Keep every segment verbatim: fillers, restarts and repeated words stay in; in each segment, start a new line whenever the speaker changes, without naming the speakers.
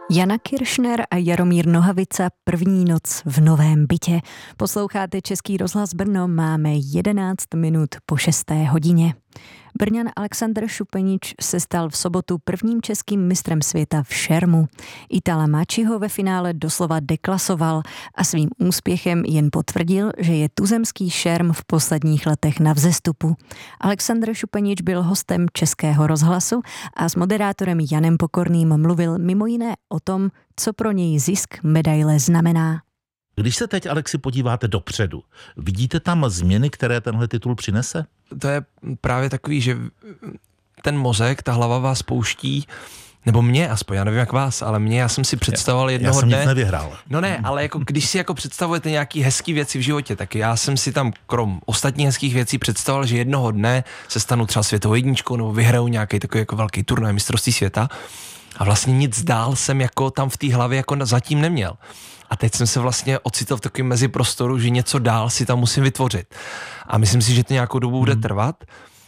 Jana Kiršner a Jaromír Nohavica, První noc v novém bytě. Posloucháte Český rozhlas Brno, máme jedenáct minut po šesté hodině. Brňan Alexander Šupenič se stal v sobotu prvním českým mistrem světa v šermu. Itala Mači ho ve finále doslova deklasoval a svým úspěchem jen potvrdil, že je tuzemský šerm v posledních letech na vzestupu. Alexander Šupenič byl hostem Českého rozhlasu a s moderátorem Janem Pokorným mluvil mimo jiné o tom, co pro něj zisk medaile znamená.
Když se teď, Alexi, podíváte dopředu, vidíte tam změny, které tenhle titul přinese?
To je právě takový, že ten mozek, ta hlava vás pouští, nebo mě aspoň, já nevím jak vás, ale mě, já jsem si představoval jednoho
dne... Já jsem
dne,
nic nevyhrál.
No ne, ale jako když si jako představujete nějaký hezký věci v životě, tak já jsem si tam krom ostatních hezkých věcí představoval, že jednoho dne se stanu třeba světovou jedničkou nebo vyhraju nějaký takový jako velký turnaj mistrovství světa a vlastně nic dál jsem jako tam v té hlavě jako zatím neměl. A teď jsem se vlastně ocitl v takovém meziprostoru, že něco dál si tam musím vytvořit. A myslím si, že to nějakou dobu bude trvat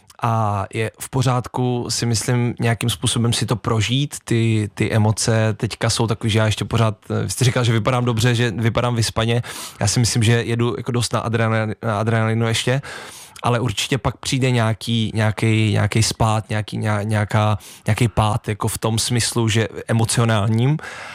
a je v pořádku, si myslím, nějakým způsobem si to prožít. Ty, ty emoce teďka jsou takový, že já ještě pořád, vy jste říkal, že vypadám dobře, že vypadám vyspaně. Já si myslím, že jedu jako dost na, adrenalin, na adrenalinu ještě, ale určitě pak přijde nějaký, nějaký, nějaký spát, nějaký, nějaká, nějaký pád, jako v tom smyslu, že emocionálním.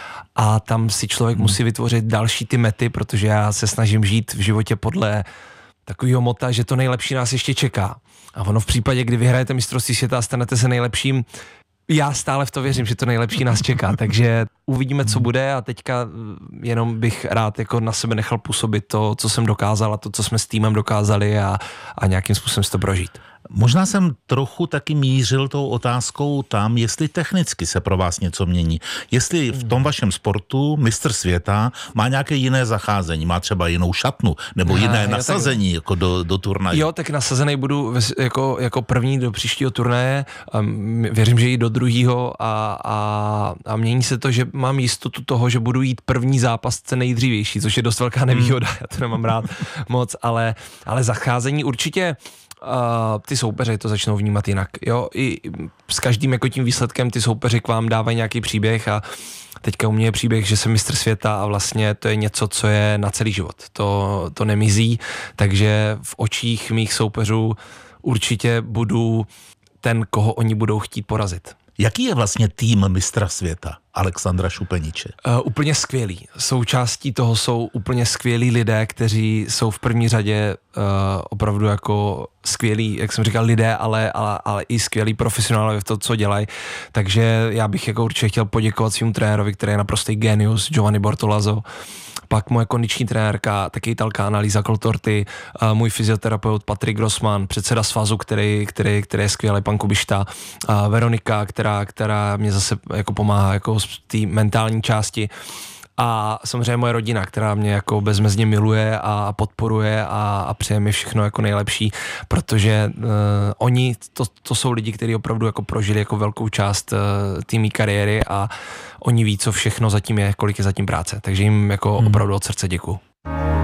A tam si člověk hmm. musí vytvořit další ty mety, protože já se snažím žít v životě podle takového mota, že to nejlepší nás ještě čeká. A ono v případě, kdy vyhrajete mistrovství světa a stanete se nejlepším, já stále v to věřím, že to nejlepší nás čeká, takže uvidíme, co bude a teďka jenom bych rád jako na sebe nechal působit to, co jsem dokázal a to, co jsme s týmem dokázali a, a nějakým způsobem si to prožít.
Možná jsem trochu taky mířil tou otázkou tam, jestli technicky se pro vás něco mění. Jestli v tom vašem sportu mistr světa má nějaké jiné zacházení, má třeba jinou šatnu nebo jiné no, nasazení tak, jako do, do turnaje.
Jo, tak nasazený budu jako, jako první do příštího turnaje, věřím, že i do druhého a, a, a mění se to, že mám jistotu toho, že budu jít první zápas co nejdřívější, což je dost velká nevýhoda, já to nemám rád moc, ale, ale zacházení určitě. Uh, ty soupeři to začnou vnímat jinak. Jo? I s každým jako tím výsledkem ty soupeři k vám dávají nějaký příběh a teďka u mě je příběh, že jsem mistr světa a vlastně to je něco, co je na celý život. To, to nemizí, takže v očích mých soupeřů určitě budu ten, koho oni budou chtít porazit.
Jaký je vlastně tým mistra světa Alexandra Šupeniče?
Uh, úplně skvělý. Součástí toho jsou úplně skvělí lidé, kteří jsou v první řadě uh, opravdu jako skvělí, jak jsem říkal, lidé, ale, ale, ale i skvělí profesionálové v tom, co dělají. Takže já bych jako určitě chtěl poděkovat svým trenérovi, který je naprostý genius, Giovanni Bortolazzo. Pak moje kondiční trenérka, taky Italka Annalisa Coltorti, můj fyzioterapeut Patrik Grossman, předseda svazu, který, který, který je skvělý, pan Kubišta, Veronika, která, která mě zase jako pomáhá jako z té mentální části. A samozřejmě moje rodina, která mě jako bezmezně miluje a podporuje a, a přeje mi všechno jako nejlepší, protože uh, oni, to, to jsou lidi, kteří opravdu jako prožili jako velkou část uh, té mý kariéry a oni ví, co všechno zatím je, kolik je zatím práce. Takže jim jako hmm. opravdu od srdce děkuju.